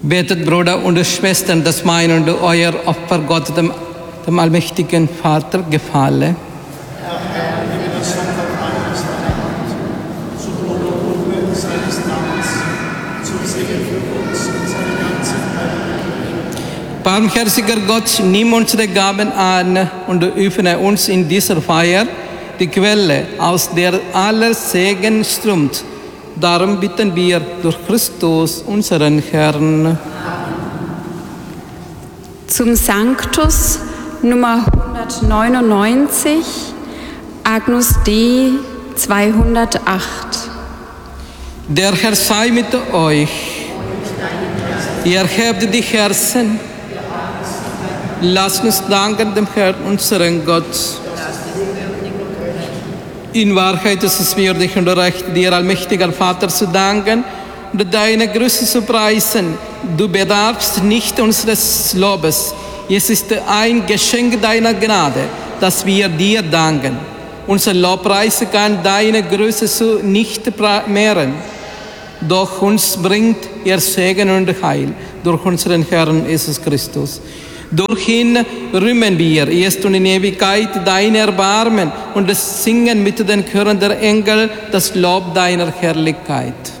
Betet, Brüder und Schwestern, dass mein und euer Opfer Gott, dem allmächtigen Vater, gefalle. Barmherziger Gott, nimm unsere Gaben an und öffne uns in dieser Feier die Quelle, aus der aller Segen strömt. Darum bitten wir durch Christus, unseren Herrn. Zum Sanctus Nummer 199, Agnus Dei 208. Der Herr sei mit euch. Ihr hebt die Herzen. Lasst uns danken dem Herrn, unseren Gott. In Wahrheit ist es würdig und recht, dir, allmächtiger Vater, zu danken und deine Größe zu preisen. Du bedarfst nicht unseres Lobes. Es ist ein Geschenk deiner Gnade, dass wir dir danken. Unser Lobpreis kann deine Größe nicht mehren. Doch uns bringt ihr Segen und Heil durch unseren Herrn Jesus Christus. Durch ihn rühmen wir jetzt und in Ewigkeit dein Erbarmen und singen mit den Chören der Engel das Lob deiner Herrlichkeit.